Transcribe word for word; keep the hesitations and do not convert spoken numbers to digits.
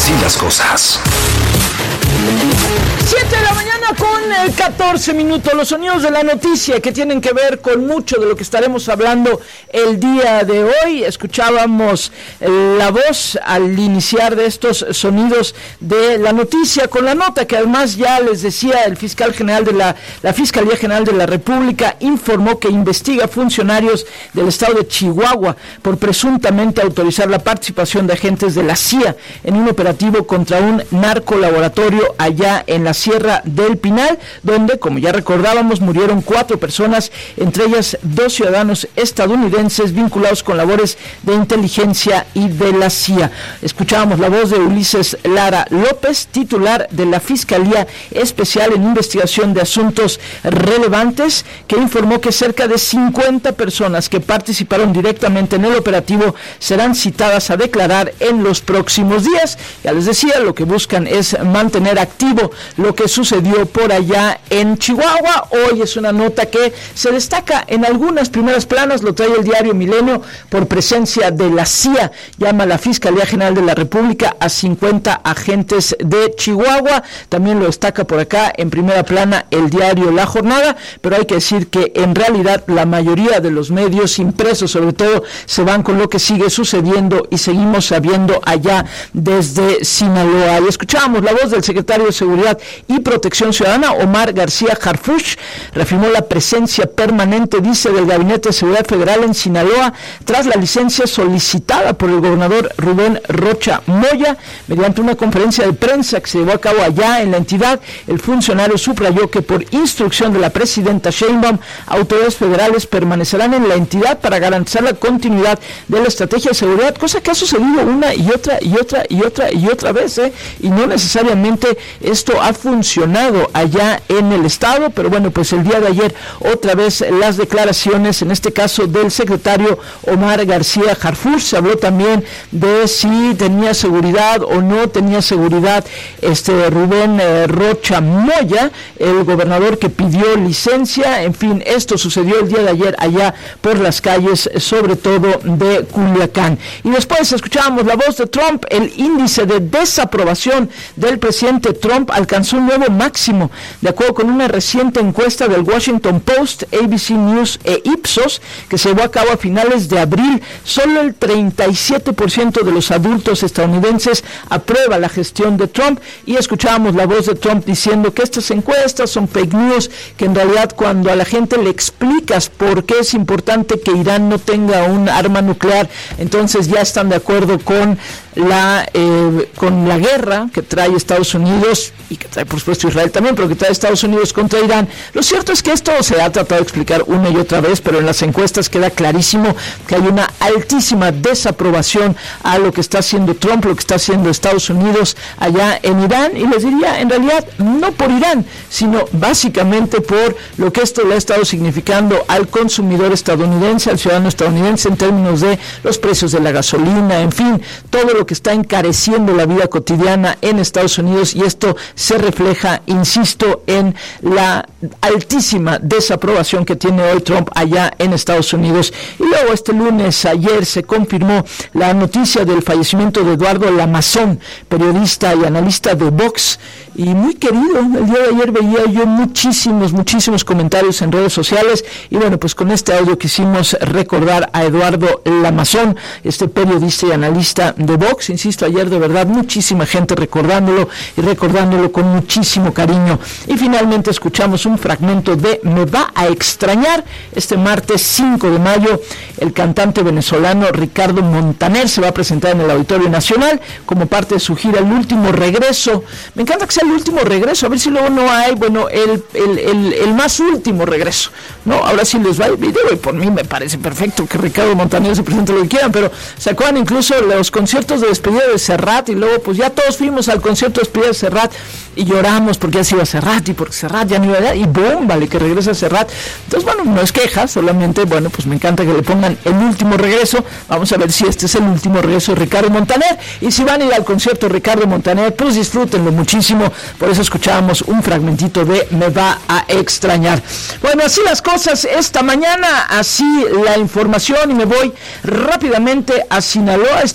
Así las cosas. siete de la mañana con catorce minutos, los sonidos de la noticia que tienen que ver con mucho de lo que estaremos hablando el día de hoy. Escuchábamos la voz al iniciar de estos sonidos de la noticia con la nota que además ya les decía el fiscal general de la, la Fiscalía General de la República informó que investiga funcionarios del estado de Chihuahua por presuntamente autorizar la participación de agentes de la C I A en un operativo contra un narcolaboratorio allá en la Sierra del Pinal, donde, como ya recordábamos, murieron cuatro personas, entre ellas dos ciudadanos estadounidenses vinculados con labores de inteligencia y de la C I A. Escuchábamos la voz de Ulises Lara López, titular de la Fiscalía Especial en Investigación de Asuntos Relevantes, que informó que cerca de cincuenta personas que participaron directamente en el operativo serán citadas a declarar en los próximos días. Ya les decía, lo que buscan es mantener activo lo que sucedió por allá en Chihuahua. Hoy es una nota que se destaca en algunas primeras planas, lo trae el diario Milenio, por presencia de la C I A. Llama a la Fiscalía General de la República a cincuenta agentes de Chihuahua. También lo destaca por acá en primera plana el diario La Jornada, pero hay que decir que en realidad la mayoría de los medios impresos, sobre todo, se van con lo que sigue sucediendo y seguimos sabiendo allá desde Sinaloa. Y escuchábamos la voz del secretario de Seguridad y Protección Ciudadana, Omar García Harfuch, reafirmó la presencia permanente, dice, del Gabinete de Seguridad Federal en Sinaloa tras la licencia solicitada por el gobernador Rubén Rocha Moya. Mediante una conferencia de prensa que se llevó a cabo allá en la entidad, el funcionario subrayó que por instrucción de la presidenta Sheinbaum, autoridades federales permanecerán en la entidad para garantizar la continuidad de la estrategia de seguridad, cosa que ha sucedido una y otra y otra y otra y otra vez, ¿eh? y no necesariamente esto ha funcionado allá en el estado, pero bueno, pues el día de ayer otra vez las declaraciones, en este caso del secretario Omar García Harfuch. Se habló también de si tenía seguridad o no tenía seguridad este Rubén eh, Rocha Moya, el gobernador que pidió licencia. En fin, esto sucedió el día de ayer allá por las calles, sobre todo de Culiacán. Y después escuchábamos la voz de Trump. El índice de desaprobación del presidente Trump alcanzó un nuevo máximo. De acuerdo con una reciente encuesta del Washington Post, A B C News e Ipsos, que se llevó a cabo a finales de abril, solo el treinta y siete por ciento de los adultos estadounidenses aprueba la gestión de Trump. Y escuchábamos la voz de Trump diciendo que estas encuestas son fake news, que en realidad cuando a la gente le explicas por qué es importante que Irán no tenga un arma nuclear, entonces ya están de acuerdo con la eh, con la guerra que trae Estados Unidos y que trae por supuesto Israel también, pero que trae Estados Unidos contra Irán. Lo cierto es que esto se ha tratado de explicar una y otra vez, pero en las encuestas queda clarísimo que hay una altísima desaprobación a lo que está haciendo Trump, lo que está haciendo Estados Unidos allá en Irán. Y les diría, en realidad, no por Irán, sino básicamente por lo que esto le ha estado significando al consumidor estadounidense, al ciudadano estadounidense, en términos de los precios de la gasolina, en fin, todo lo que está encareciendo la vida cotidiana en Estados Unidos. Y esto se refleja, insisto, en la altísima desaprobación que tiene hoy Trump allá en Estados Unidos. Y luego este lunes, ayer, se confirmó la noticia del fallecimiento de Eduardo Lamazón, periodista y analista de Vox, y muy querido. El día de ayer veía yo muchísimos, muchísimos comentarios en redes sociales, y bueno, pues con este audio quisimos recordar a Eduardo Lamazón, este periodista y analista de Vox. Insisto, ayer de verdad muchísima gente recordándolo y recordándolo con muchísimo cariño. Y finalmente escuchamos un fragmento de Me va a extrañar. Este martes cinco de mayo, el cantante venezolano Ricardo Montaner se va a presentar en el Auditorio Nacional como parte de su gira El Último Regreso. Me encanta que sea el último regreso, a ver si luego no hay, bueno, el, el, el, el más último regreso, ¿no? Ahora sí les va el video, y por mí me parece perfecto que Ricardo Montaner se presente lo que quieran, pero se acuerdan incluso los conciertos de despedida de Serrat, y luego pues ya todos fuimos al concierto de despedida de Serrat y lloramos porque ya se iba Serrat y porque Serrat ya no iba allá, y boom, vale, que regresa Serrat. Entonces, bueno, no es queja, solamente, bueno, pues me encanta que le pongan El Último Regreso. Vamos a ver si este es el último regreso de Ricardo Montaner, y si van a ir al concierto de Ricardo Montaner, pues disfrútenlo muchísimo. Por eso escuchábamos un fragmentito de Me va a extrañar. Bueno, así las cosas esta mañana, así la información, y me voy rápidamente a Sinaloa.